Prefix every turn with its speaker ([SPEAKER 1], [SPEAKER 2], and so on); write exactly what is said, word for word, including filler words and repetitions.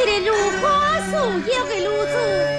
[SPEAKER 1] 的如花素有个路子。